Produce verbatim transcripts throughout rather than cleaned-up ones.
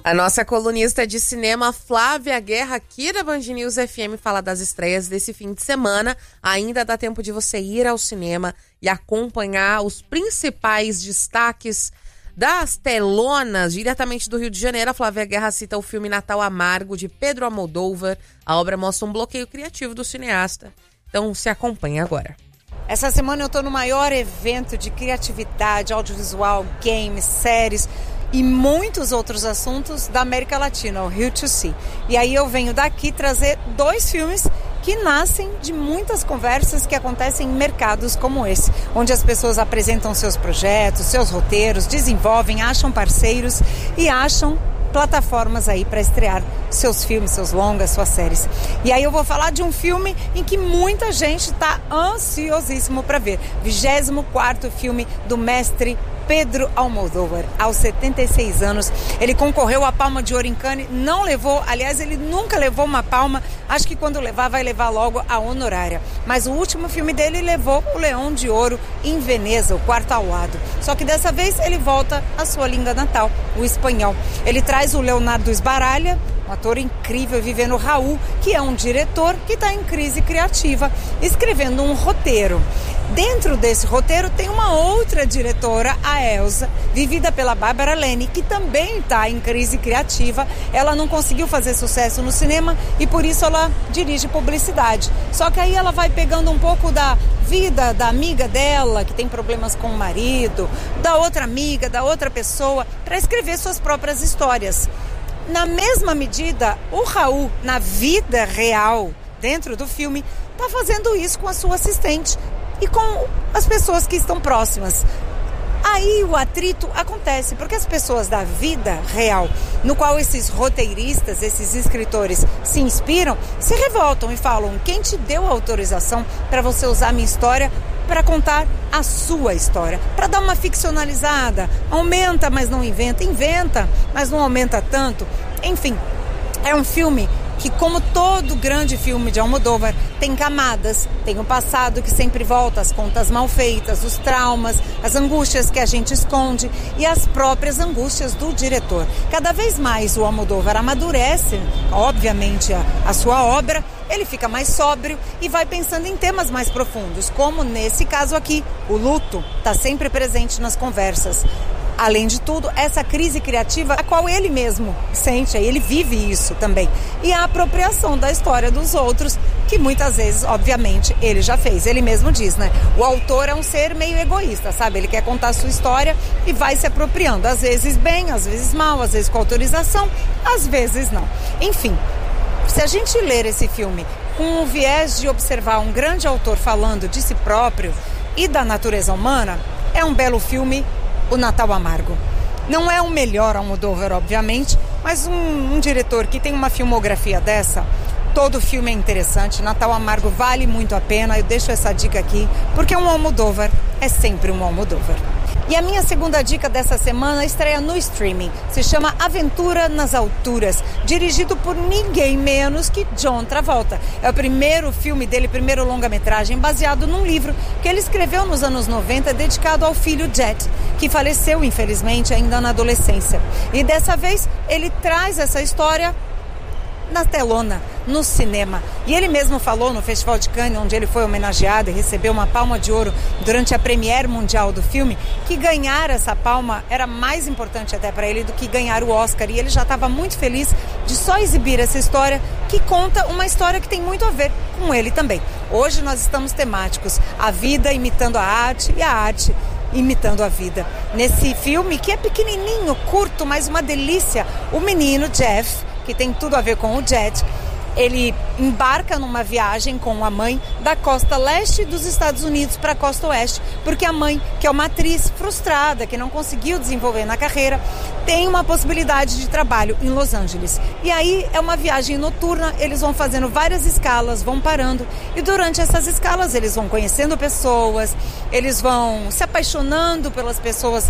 A nossa colunista de cinema, Flávia Guerra, aqui da Band News F M, fala das estreias desse fim de semana. Ainda dá tempo de você ir ao cinema e acompanhar os principais destaques das telonas diretamente do Rio de Janeiro. A Flávia Guerra cita o filme Natal Amargo, de Pedro Almodóvar. A obra mostra um bloqueio criativo do cineasta. Então se acompanhe agora. Essa semana eu estou no maior evento de criatividade, audiovisual, games, séries e muitos outros assuntos da América Latina, o Rio to See. E aí eu venho daqui trazer dois filmes que nascem de muitas conversas que acontecem em mercados como esse, onde as pessoas apresentam seus projetos, seus roteiros, desenvolvem, acham parceiros e acham plataformas aí para estrear seus filmes, seus longas, suas séries. E aí eu vou falar de um filme em que muita gente está ansiosíssimo para ver. vigésimo quarto filme do mestre Pedro Almodóvar, aos setenta e seis anos. Ele concorreu à Palma de Ouro em Cannes, não levou, aliás, ele nunca levou uma palma, acho que quando levar, vai levar logo a honorária. Mas o último filme dele levou o Leão de Ouro em Veneza, o Quarto ao Lado. Só que dessa vez ele volta à sua língua natal, o espanhol. Ele traz o Leonardo Sbaraglia, um ator incrível, vivendo Raul, que é um diretor que está em crise criativa, escrevendo um roteiro. Dentro desse roteiro tem uma outra diretora, a Elsa, vivida pela Bárbara Leni, que também está em crise criativa. Ela não conseguiu fazer sucesso no cinema e por isso ela dirige publicidade. Só que aí ela vai pegando um pouco da vida da amiga dela, que tem problemas com o marido, da outra amiga, da outra pessoa, para escrever suas próprias histórias. Na mesma medida, o Raul, na vida real, dentro do filme, está fazendo isso com a sua assistente e com as pessoas que estão próximas. Aí o atrito acontece, porque as pessoas da vida real, no qual esses roteiristas, esses escritores se inspiram, se revoltam e falam: quem te deu a autorização para você usar a minha história para contar a sua história, para dar uma ficcionalizada? Aumenta, mas não inventa, inventa, mas não aumenta tanto. Enfim, é um filme que, como todo grande filme de Almodóvar, tem camadas, tem o passado que sempre volta, as contas mal feitas, os traumas, as angústias que a gente esconde e as próprias angústias do diretor. Cada vez mais o Almodóvar amadurece, obviamente, a, a sua obra, ele fica mais sóbrio e vai pensando em temas mais profundos, como nesse caso aqui, o luto está sempre presente nas conversas. Além de tudo, essa crise criativa, a qual ele mesmo sente, ele vive isso também. E a apropriação da história dos outros, que muitas vezes, obviamente, ele já fez. Ele mesmo diz, né? O autor é um ser meio egoísta, sabe? Ele quer contar a sua história e vai se apropriando. Às vezes bem, às vezes mal, às vezes com autorização, às vezes não. Enfim, se a gente ler esse filme com o viés de observar um grande autor falando de si próprio e da natureza humana, é um belo filme, O Natal Amargo. Não é o melhor Almodóvar, obviamente, mas um, um diretor que tem uma filmografia dessa, todo filme é interessante. Natal Amargo vale muito a pena, eu deixo essa dica aqui, porque um Almodóvar é sempre um Almodóvar. E a minha segunda dica dessa semana estreia no streaming. Se chama Aventura nas Alturas, dirigido por ninguém menos que John Travolta. É o primeiro filme dele, primeiro longa-metragem, baseado num livro que ele escreveu nos anos noventa, dedicado ao filho Jet, que faleceu, infelizmente, ainda na adolescência. E dessa vez, ele traz essa história na telona, no cinema. E ele mesmo falou no Festival de Cannes, onde ele foi homenageado e recebeu uma palma de ouro durante a premiere mundial do filme, que ganhar essa palma era mais importante até para ele do que ganhar o Oscar. E ele já estava muito feliz de só exibir essa história, que conta uma história que tem muito a ver com ele também. Hoje nós estamos temáticos, a vida imitando a arte e a arte imitando a vida. Nesse filme, que é pequenininho, curto, mas uma delícia, o menino Jeff, que tem tudo a ver com o Jet, ele embarca numa viagem com a mãe da costa leste dos Estados Unidos para a costa oeste, porque a mãe, que é uma atriz frustrada, que não conseguiu desenvolver na carreira, tem uma possibilidade de trabalho em Los Angeles. E aí é uma viagem noturna, eles vão fazendo várias escalas, vão parando, e durante essas escalas eles vão conhecendo pessoas, eles vão se apaixonando pelas pessoas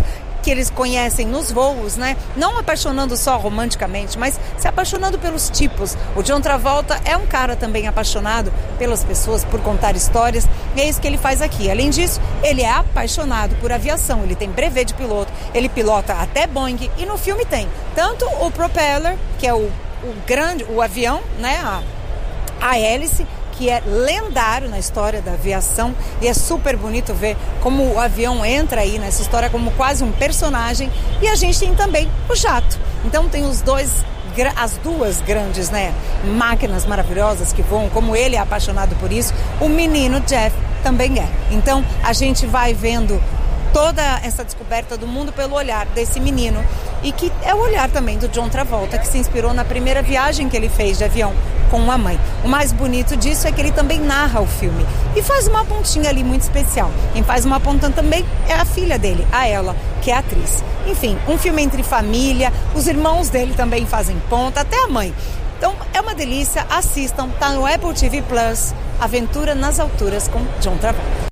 que eles conhecem nos voos, né? Não apaixonando só romanticamente, mas se apaixonando pelos tipos. O John Travolta é um cara também apaixonado pelas pessoas, por contar histórias, e é isso que ele faz aqui. Além disso, ele é apaixonado por aviação, ele tem brevet de piloto, ele pilota até Boeing, e no filme tem tanto o propeller, que é o, o grande, o avião, né? A, a hélice, que é lendário na história da aviação, e é super bonito ver como o avião entra aí nessa história como quase um personagem. E a gente tem também o jato. Então tem os dois, as duas grandes, né, máquinas maravilhosas que voam, como ele é apaixonado por isso, o menino Jeff também é. Então a gente vai vendo toda essa descoberta do mundo pelo olhar desse menino, e que é o olhar também do John Travolta, que se inspirou na primeira viagem que ele fez de avião com a mãe. O mais bonito disso é que ele também narra o filme e faz uma pontinha ali muito especial. Quem faz uma ponta também é a filha dele, a Ella, que é atriz. Enfim, um filme entre família, os irmãos dele também fazem ponta, até a mãe. Então é uma delícia, assistam, tá no Apple T V Plus, Aventura nas Alturas com John Travolta.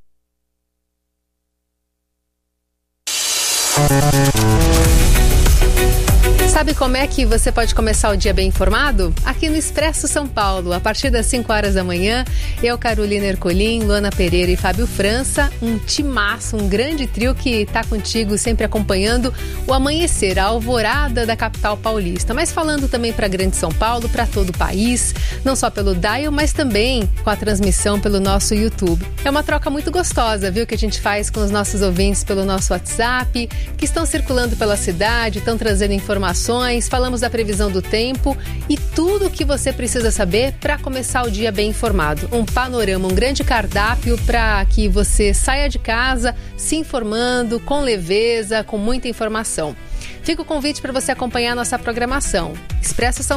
Sabe como é que você pode começar o dia bem informado? Aqui no Expresso São Paulo, a partir das cinco horas da manhã, eu, Carolina Ercolim, Luana Pereira e Fábio França, um timaço, um grande trio que está contigo sempre acompanhando o amanhecer, a alvorada da capital paulista, mas falando também para Grande São Paulo, para todo o país, não só pelo dial, mas também com a transmissão pelo nosso YouTube. É uma troca muito gostosa, viu, que a gente faz com os nossos ouvintes pelo nosso WhatsApp, que estão circulando pela cidade, estão trazendo informações. Falamos da previsão do tempo e tudo o que você precisa saber para começar o dia bem informado. Um panorama, um grande cardápio para que você saia de casa se informando com leveza, com muita informação. Fica o convite para você acompanhar a nossa programação. Expresso São